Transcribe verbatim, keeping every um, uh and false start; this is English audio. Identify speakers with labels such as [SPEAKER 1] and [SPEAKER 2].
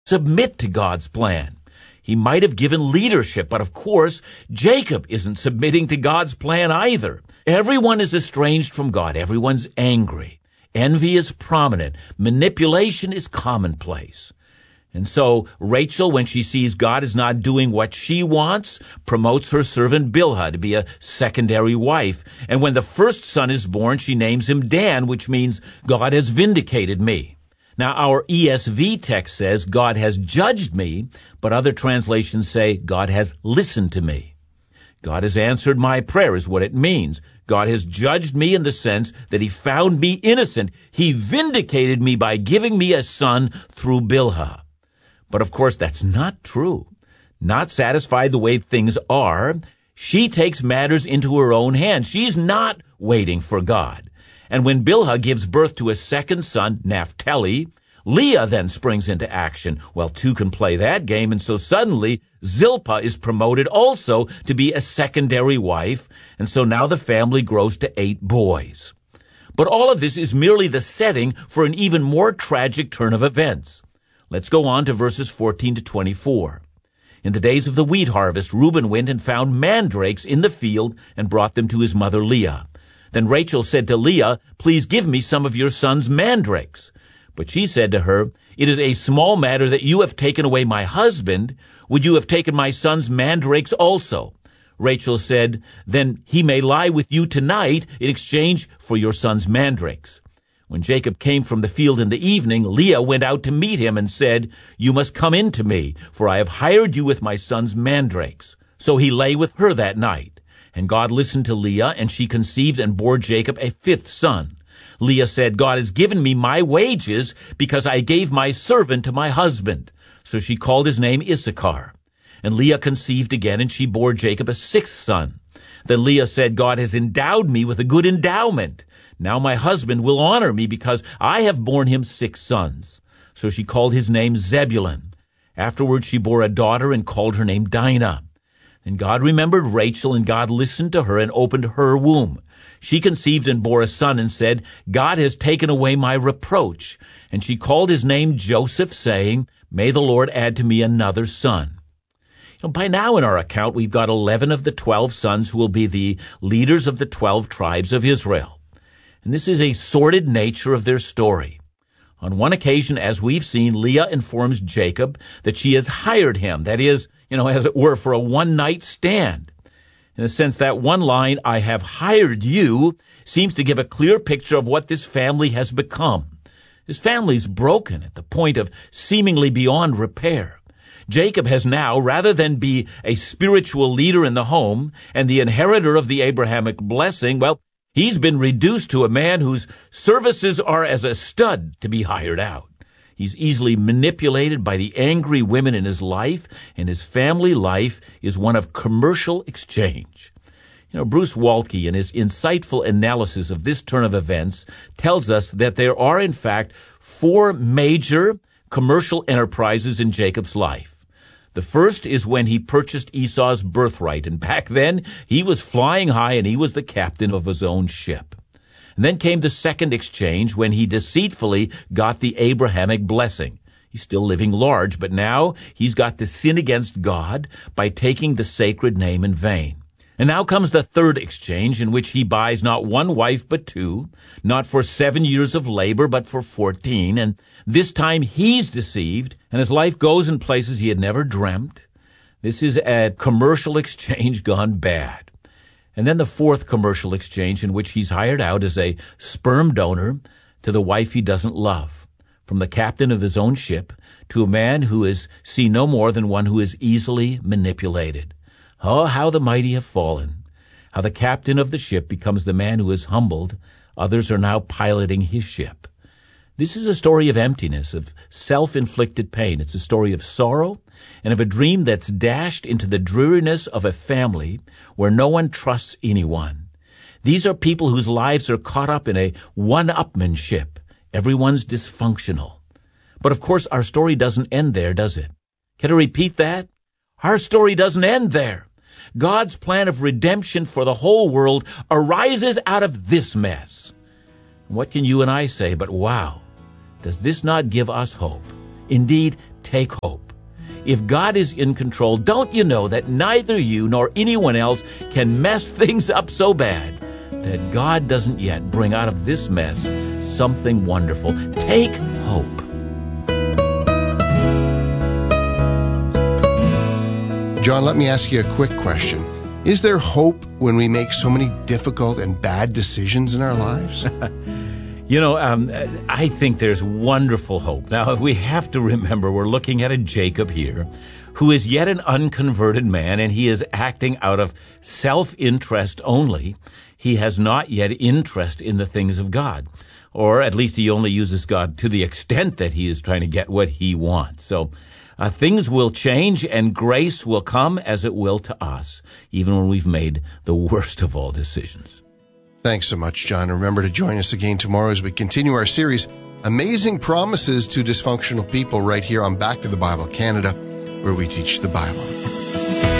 [SPEAKER 1] submit to God's plan. He might have given leadership, but of course, Jacob isn't submitting to God's plan either. Everyone is estranged from God. Everyone's angry. Envy is prominent. Manipulation is commonplace. And so Rachel, when she sees God is not doing what she wants, promotes her servant Bilhah to be a secondary wife. And when the first son is born, she names him Dan, which means God has vindicated me. Now, our E S V text says God has judged me, but other translations say God has listened to me. God has answered my prayer is what it means. God has judged me in the sense that he found me innocent. He vindicated me by giving me a son through Bilhah. But of course, that's not true. Not satisfied the way things are, she takes matters into her own hands. She's not waiting for God. And when Bilhah gives birth to a second son, Naphtali, Leah then springs into action. Well, two can play that game, and so suddenly Zilpah is promoted also to be a secondary wife, and so now the family grows to eight boys. But all of this is merely the setting for an even more tragic turn of events. Let's go on to verses fourteen to twenty-four. In the days of the wheat harvest, Reuben went and found mandrakes in the field and brought them to his mother Leah. Then Rachel said to Leah, "Please give me some of your son's mandrakes." But she said to her, "It is a small matter that you have taken away my husband. Would you have taken my son's mandrakes also?" Rachel said, "Then he may lie with you tonight in exchange for your son's mandrakes." When Jacob came from the field in the evening, Leah went out to meet him and said, "You must come in to me, for I have hired you with my son's mandrakes." So he lay with her that night. And God listened to Leah, and she conceived and bore Jacob a fifth son. Leah said, "God has given me my wages because I gave my servant to my husband." So she called his name Issachar. And Leah conceived again, and she bore Jacob a sixth son. Then Leah said, "God has endowed me with a good endowment. Now my husband will honor me because I have borne him six sons." So she called his name Zebulun. Afterward she bore a daughter and called her name Dinah. And God remembered Rachel, and God listened to her and opened her womb. She conceived and bore a son and said, "God has taken away my reproach." And she called his name Joseph, saying, "May the Lord add to me another son." You know, by now in our account, we've got eleven of the twelve sons who will be the leaders of the twelve tribes of Israel. And this is a sordid nature of their story. On one occasion, as we've seen, Leah informs Jacob that she has hired him, that is, you know, as it were, for a one-night stand. In a sense, that one line, "I have hired you," seems to give a clear picture of what this family has become. This family's broken at the point of seemingly beyond repair. Jacob has now, rather than be a spiritual leader in the home and the inheritor of the Abrahamic blessing, well, he's been reduced to a man whose services are as a stud to be hired out. He's easily manipulated by the angry women in his life, and his family life is one of commercial exchange. You know, Bruce Waltke, in his insightful analysis of this turn of events, tells us that there are, in fact, four major commercial enterprises in Jacob's life. The first is when he purchased Esau's birthright, and back then he was flying high and he was the captain of his own ship. And then came the second exchange when he deceitfully got the Abrahamic blessing. He's still living large, but now he's got to sin against God by taking the sacred name in vain. And now comes the third exchange, in which he buys not one wife but two, not for seven years of labor but for fourteen, and this time he's deceived, and his life goes in places he had never dreamt. This is a commercial exchange gone bad. And then the fourth commercial exchange, in which he's hired out as a sperm donor to the wife he doesn't love, from the captain of his own ship to a man who is seen no more than one who is easily manipulated. Oh, how the mighty have fallen, how the captain of the ship becomes the man who is humbled. Others are now piloting his ship. This is a story of emptiness, of self-inflicted pain. It's a story of sorrow and of a dream that's dashed into the dreariness of a family where no one trusts anyone. These are people whose lives are caught up in a one-upmanship. Everyone's dysfunctional. But of course, our story doesn't end there, does it? Can I repeat that? Our story doesn't end there. God's plan of redemption for the whole world arises out of this mess. What can you and I say but, wow, does this not give us hope? Indeed, take hope. If God is in control, don't you know that neither you nor anyone else can mess things up so bad that God doesn't yet bring out of this mess something wonderful? Take hope.
[SPEAKER 2] John, let me ask you a quick question. Is there hope when we make so many difficult and bad decisions in our lives?
[SPEAKER 1] You know, um, I think there's wonderful hope. Now, we have to remember we're looking at a Jacob here who is yet an unconverted man, and he is acting out of self-interest only. He has not yet interest in the things of God, or at least he only uses God to the extent that he is trying to get what he wants. So uh, things will change, and grace will come as it will to us, even when we've made the worst of all decisions.
[SPEAKER 2] Thanks so much, John. Remember to join us again tomorrow as we continue our series, Amazing Promises to Dysfunctional People, right here on Back to the Bible Canada, where we teach the Bible.